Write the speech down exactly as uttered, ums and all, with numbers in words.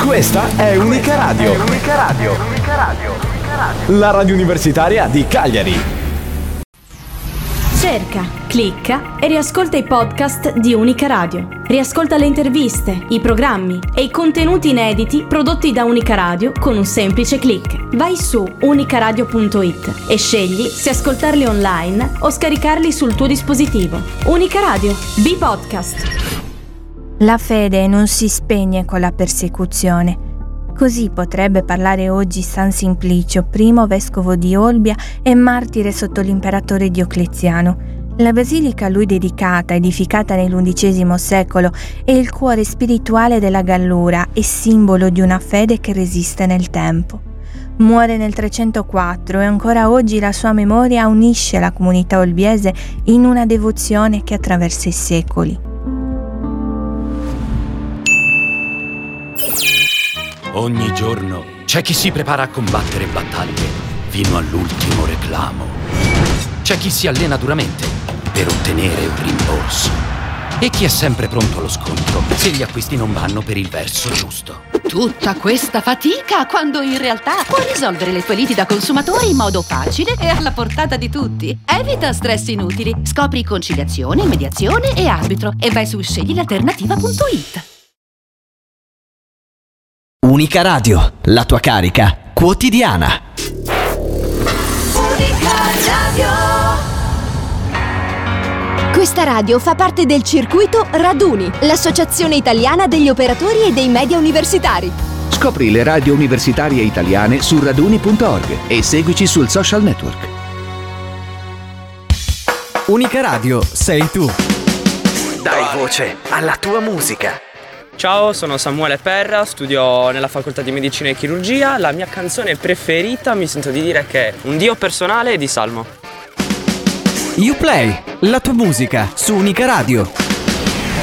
Questa è Unica Radio. È Unica Radio. Unica Radio. Unica Radio. La radio universitaria di Cagliari. Cerca, clicca e riascolta i podcast di Unica Radio. Riascolta le interviste, i programmi e i contenuti inediti prodotti da Unica Radio con un semplice click. Vai su unicaradio punto it e scegli se ascoltarli online o scaricarli sul tuo dispositivo. Unica Radio, B-Podcast. La fede non si spegne con la persecuzione. Così potrebbe parlare oggi San Simplicio, primo vescovo di Olbia e martire sotto l'imperatore Diocleziano. La basilica a lui dedicata, edificata nell'undicesimo secolo, è il cuore spirituale della Gallura e simbolo di una fede che resiste nel tempo. Muore nel trecentoquattro e ancora oggi la sua memoria unisce la comunità olbiese in una devozione che attraversa i secoli. Ogni giorno c'è chi si prepara a combattere battaglie fino all'ultimo reclamo. C'è chi si allena duramente per ottenere un rimborso. E chi è sempre pronto allo scontro se gli acquisti non vanno per il verso giusto. Tutta questa fatica quando in realtà puoi risolvere le tue liti da consumatore in modo facile e alla portata di tutti. Evita stress inutili. Scopri conciliazione, mediazione e arbitro e vai su scegli l'alternativa punto it. Unica Radio, la tua carica quotidiana. Unica Radio. Questa radio fa parte del circuito Raduni, l'associazione italiana degli operatori e dei media universitari. Scopri le radio universitarie italiane su raduni punto org e seguici sul social network. Unica Radio sei tu. Dai voce alla tua musica. Ciao, sono Samuele Perra, studio nella facoltà di medicina e chirurgia. La mia canzone preferita mi sento di dire che è Un Dio personale di Salmo. You Play, la tua musica su Unica Radio.